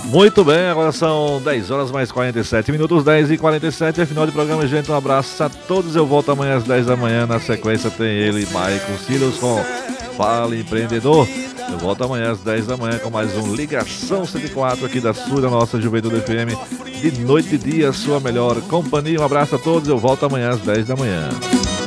Muito bem, agora são 10 horas mais 47 minutos, 10h47, é final de programa, gente. Um abraço a todos. Eu volto amanhã às 10 da manhã. Na sequência tem ele, Maicon Silas, com Fala Empreendedor. Eu volto amanhã às 10 da manhã com mais um Ligação 104 aqui da sua, da nossa Juventude FM. De noite e dia, sua melhor companhia. Um abraço a todos. Eu volto amanhã às 10 da manhã.